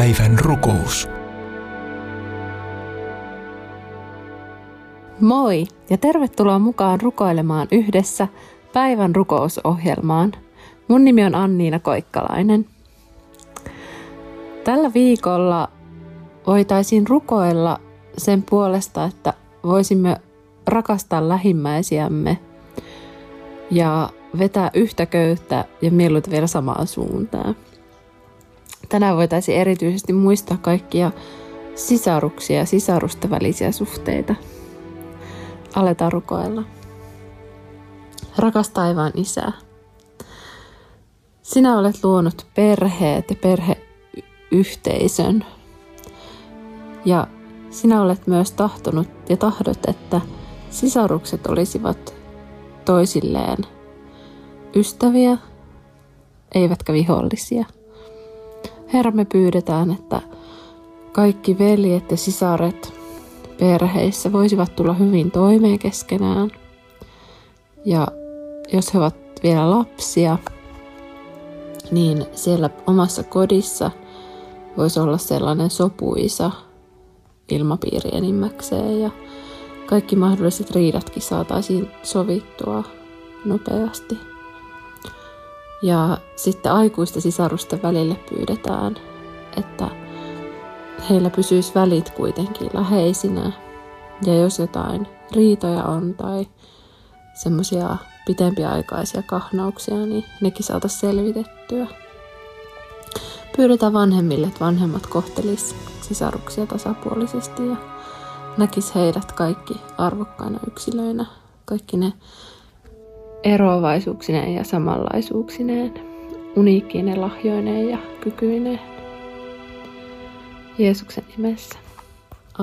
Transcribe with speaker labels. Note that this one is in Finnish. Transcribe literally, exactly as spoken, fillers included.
Speaker 1: Päivän rukous.
Speaker 2: Moi ja tervetuloa mukaan rukoilemaan yhdessä päivän rukousohjelmaan. Mun nimi on Anniina Koikkalainen. Tällä viikolla voitaisiin rukoilla sen puolesta, että voisimme rakastaa lähimmäisiämme ja vetää yhtä köyttä ja mieluiten vielä samaan suuntaan. Tänään voitaisiin erityisesti muistaa kaikkia sisaruksia ja sisarusten välisiä suhteita. Aletaan rukoilla. Rakas taivaan Isä, sinä olet luonut perheet ja perheyhteisön. Ja sinä olet myös tahtonut ja tahdot, että sisarukset olisivat toisilleen ystäviä, eivätkä vihollisia. Herra, me pyydetään, että kaikki veljet ja sisaret perheissä voisivat tulla hyvin toimeen keskenään. Ja jos he ovat vielä lapsia, niin siellä omassa kodissa voisi olla sellainen sopuisa ilmapiiri enimmäkseen ja kaikki mahdolliset riidatkin saataisiin sovittua nopeasti. Ja sitten aikuisten sisarusten välille pyydetään, että heillä pysyisi välit kuitenkin läheisinä. Ja jos jotain riitoja on tai semmoisia pitempiaikaisia kahnauksia, niin nekin saataisiin selvitettyä. Pyydetään vanhemmille, että vanhemmat kohtelisivat sisaruksia tasapuolisesti ja näkis heidät kaikki arvokkaina yksilöinä, kaikki ne eroavaisuuksineen ja samanlaisuuksineen, uniikkiine lahjoineen ja kykyineen. Jeesuksen nimessä.